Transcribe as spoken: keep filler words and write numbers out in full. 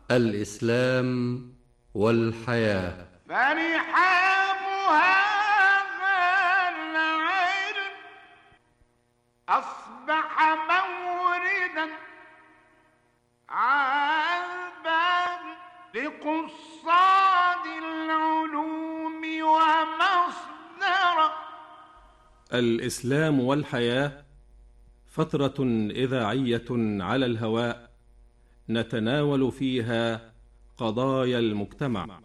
الإسلام والحياة. فرحاب هذا العلم أصبح موردا عذبا لقصاد العلوم ومصدرا. الإسلام والحياة فترة إذاعية على الهواء نتناول فيها قضايا المجتمع